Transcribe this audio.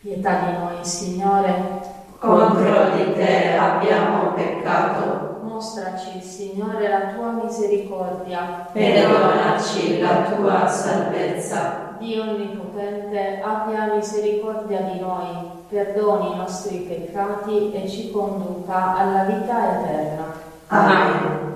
Pietà di noi, Signore. Contro di te abbiamo peccato. Mostraci, Signore, la tua misericordia. E donaci la tua salvezza. Dio Onnipotente, abbia misericordia di noi, perdoni i nostri peccati e ci conduca alla vita eterna. Amen.